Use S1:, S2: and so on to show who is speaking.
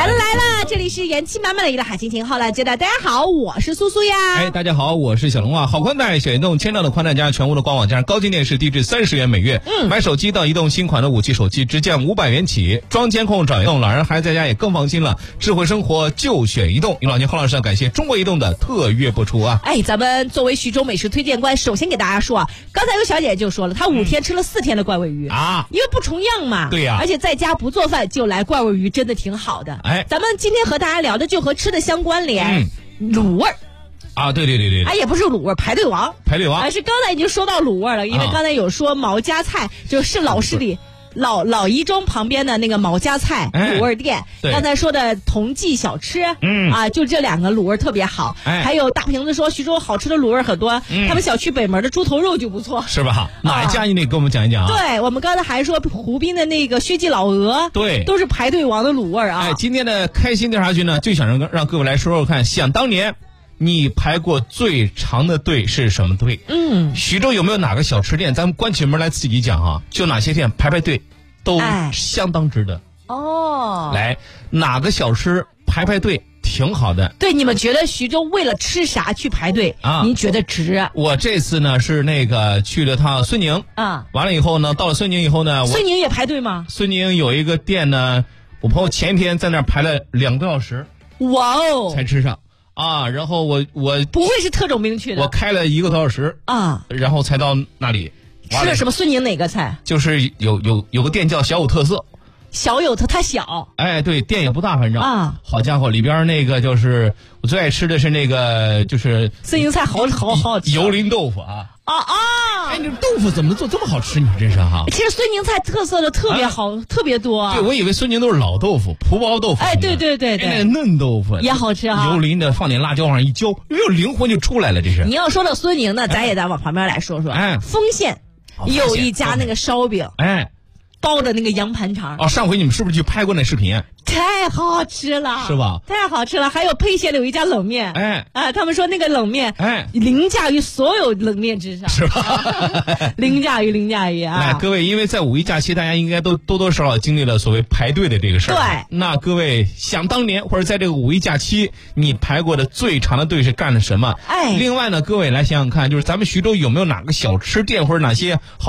S1: 来了，这里是元气满满的一个好心情。好了，接待大家好，我是苏苏呀。
S2: 大家好，我是小龙啊。好宽带小移动千兆的宽带加上全屋的官网加上高精电视，低至30元每月。买手机到移动新款的5G手机直降500元起，装监控找移动，老人孩子在家也更放心了。智慧生活就选移动。老年郝老师要感谢中国移动的特约播出啊。
S1: 咱们作为徐州美食推荐官，首先给大家说啊，刚才有小姐姐就说了，她5天吃了4天的怪味鱼啊，因为不重样嘛。
S2: 对呀，
S1: 而且在家不做饭就来怪味鱼，真的挺好的。咱们今天和大家聊的就和吃的相关联，卤味儿。
S2: 啊，对，
S1: 也不是卤味，排队王，是刚才已经说到卤味了，因为刚才有说毛家菜，就是老市里老一中旁边的那个毛家菜卤味店，刚才说的同济小吃，就这2个卤味特别好。还有大瓶子说徐州好吃的卤味很多，他们小区北门的猪头肉就不错，
S2: 是吧？哪一家你得给我们讲一讲啊？
S1: 对，我们刚才还说湖滨的那个薛记老鹅，对，都是排队王的卤味啊。
S2: 今天的开心调查局呢，就想让各位来说说看，想当年你排过最长的队是什么队？徐州有没有哪个小吃店？咱们关起门来自己讲啊，就哪些店排队都相当值得。来，哪个小吃排队挺好的？对，
S1: 你们觉得徐州为了吃啥去排队啊？您觉得值？
S2: 我这次呢是那个去了趟孙宁啊，完了以后呢，到了孙宁以后呢，
S1: 孙宁也排队吗？
S2: 孙宁有一个店呢，我朋友前一天在那儿排了2个多小时，
S1: 哇哦，
S2: 才吃上。然后我
S1: 不会是特种兵去的？
S2: 我开了1个多小时啊，然后才到那里。
S1: 吃了什么？孙宁哪个菜？
S2: 就是有个店叫小有特色。
S1: 小有它小，
S2: 对，店也不大，反正好家伙，里边那个就是我最爱吃的是那个就是
S1: 孙宁菜，好吃，
S2: 油淋豆腐啊。你豆腐怎么做这么好吃？你真是哈！
S1: 其实孙宁菜特色的特别好，特别多。
S2: 对，我以为孙宁都是老豆腐、蒲包豆腐。
S1: 对，
S2: 那嫩豆腐
S1: 也好吃啊，
S2: 油淋的，放点辣椒往上一浇，灵魂就出来了。这是。
S1: 你要说到孙宁呢，咱也得往旁边来说说。丰县有一家那个烧饼，包的那个羊盘肠。
S2: 上回你们是不是去拍过那视频？
S1: 太好吃了，
S2: 是吧？
S1: 太好吃了。还有沛县的有一家冷面，他们说那个冷面，凌驾于所有冷面之上，
S2: 是吧？
S1: 凌驾于啊！
S2: 来，各位，因为在5一假期，大家应该都多多少少经历了所谓排队的这个事儿。
S1: 对，
S2: 那各位想当年，或者在这个5一假期，你排过的最长的队是干了什么？另外呢，各位来想想看，就是咱们徐州有没有哪个小吃店或者哪些好